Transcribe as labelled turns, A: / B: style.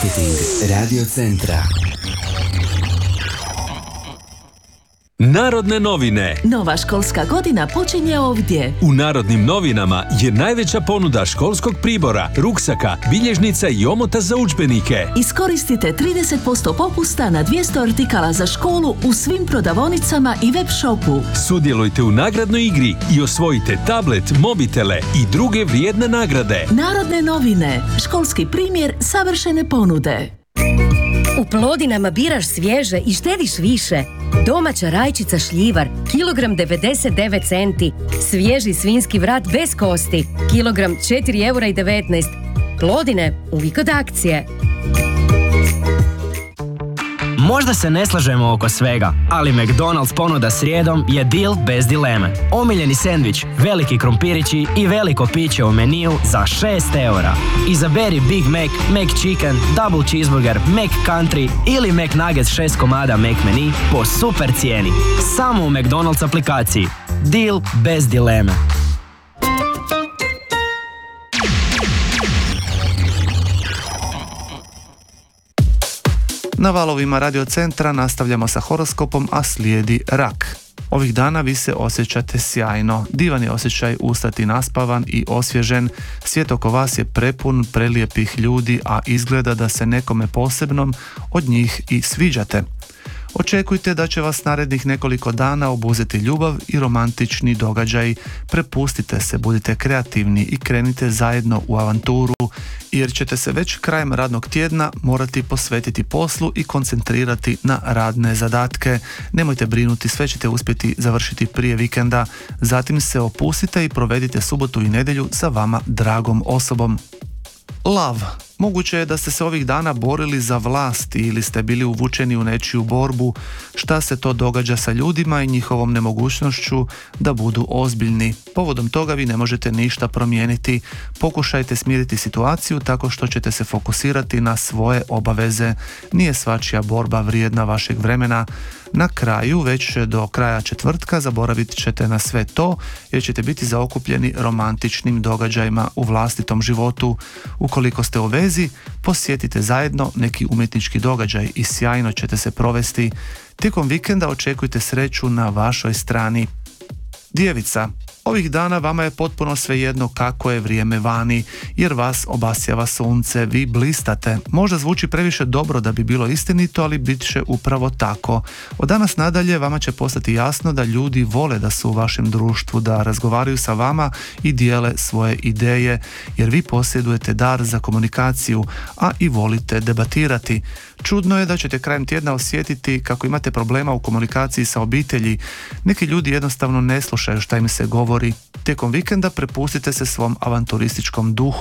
A: Marketing Radio Centra.
B: Narodne novine.
C: Nova školska godina počinje ovdje.
B: U Narodnim novinama je najveća ponuda školskog pribora, ruksaka, bilježnica i omota za udžbenike.
C: Iskoristite 30% popusta na 200 artikala za školu u svim prodavaonicama i web shopu.
B: Sudjelujte u nagradnoj igri i osvojite tablet, mobitele i druge vrijedne nagrade.
C: Narodne novine. Školski primjer savršene ponude.
D: U Plodinama biraš svježe i štediš više. Domaća rajčica šljivar, kilogram 99 centi. Svježi svinjski vrat bez kosti, kilogram 4,19 €. Plodine, uvijek od akcije.
E: Možda se ne slažemo oko svega, ali McDonald's ponuda srijedom je deal bez dileme. Omiljeni sendvič, veliki krompirići i veliko piće u meniju za 6 €. Izaberi Big Mac, McChicken, Double Cheeseburger, McCountry ili McNuggets 6 komada McMenu po super cijeni. Samo u McDonald's aplikaciji. Deal bez dileme.
F: Na valovima Radio Centra nastavljamo sa horoskopom, a slijedi rak. Ovih dana vi se osjećate sjajno. Divan je osjećaj ustati naspavan i osvježen. Svijet oko vas je prepun prelijepih ljudi, a izgleda da se nekome posebnom od njih i sviđate. Očekujte da će vas narednih nekoliko dana obuzeti ljubav i romantični događaj. Prepustite se, budite kreativni i krenite zajedno u avanturu, jer ćete se već krajem radnog tjedna morati posvetiti poslu i koncentrirati na radne zadatke. Nemojte brinuti, sve ćete uspjeti završiti prije vikenda. Zatim se opustite i provedite subotu i nedjelju sa vama dragom osobom. Lav. Moguće je da ste se ovih dana borili za vlast ili ste bili uvučeni u nečiju borbu. Šta se to događa sa ljudima i njihovom nemogućnošću da budu ozbiljni? Povodom toga vi ne možete ništa promijeniti. Pokušajte smiriti situaciju tako što ćete se fokusirati na svoje obaveze. Nije svačija borba vrijedna vašeg vremena. Na kraju, već do kraja četvrtka, zaboravit ćete na sve to jer ćete biti zaokupljeni romantičnim događajima u vlastitom životu. Ukoliko ste u vezi, posjetite zajedno neki umjetnički događaj i sjajno ćete se provesti. Tijekom vikenda očekujte sreću na vašoj strani. Djevica. Ovih dana vama je potpuno svejedno kako je vrijeme vani, jer vas obasjava sunce, vi blistate. Možda zvuči previše dobro da bi bilo istinito, ali bit će upravo tako. Od danas nadalje vama će postati jasno da ljudi vole da su u vašem društvu, da razgovaraju sa vama i dijele svoje ideje, jer vi posjedujete dar za komunikaciju, a i volite debatirati. Čudno je da ćete krajem tjedna osjetiti kako imate problema u komunikaciji sa obitelji. Neki ljudi jednostavno ne slušaju šta im se govori. Tijekom vikenda prepustite se svom avanturističkom duhu